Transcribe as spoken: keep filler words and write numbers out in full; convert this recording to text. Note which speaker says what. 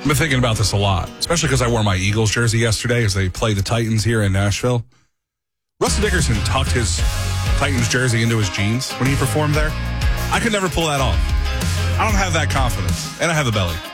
Speaker 1: I've been thinking about this a lot, especially because I wore my Eagles jersey yesterday as they play the Titans here in Nashville. Russell Dickerson tucked his Titans jersey into his jeans when he performed there. I could never pull that off. I don't have that confidence, and I have the belly.